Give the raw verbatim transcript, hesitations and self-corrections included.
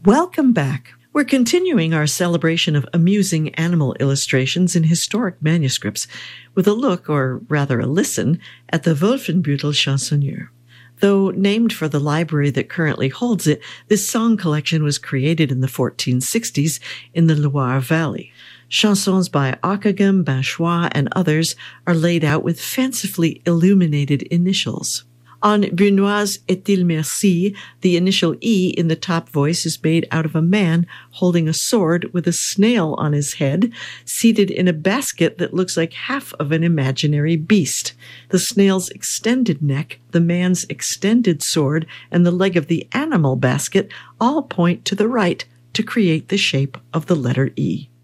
Welcome back. We're continuing our celebration of amusing animal illustrations in historic manuscripts with a look, or rather a listen, at the Wolfenbüttel Chansonnier. Though named for the library that currently holds it, this song collection was created in the fourteen sixties in the Loire Valley. Chansons by Ockeghem, Binchois, and others are laid out with fancifully illuminated initials. On Bunoise est-il merci, the initial E in the top voice is made out of a man holding a sword with a snail on his head, seated in a basket that looks like half of an imaginary beast. The snail's extended neck, the man's extended sword, and the leg of the animal basket all point to the right to create the shape of the letter E.